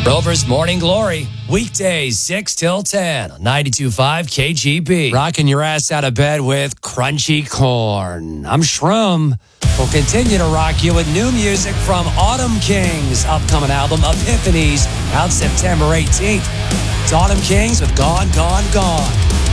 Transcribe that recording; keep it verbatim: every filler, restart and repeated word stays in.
Rover's Morning Glory, weekdays six till ten on ninety-two point five K G B. Rocking your ass out of bed with crunchy corn. I'm Shroom. We'll continue to rock you with new music from Autumn Kings' upcoming album, Epiphanies, out September eighteenth. It's Autumn Kings with Gone, Gone, Gone.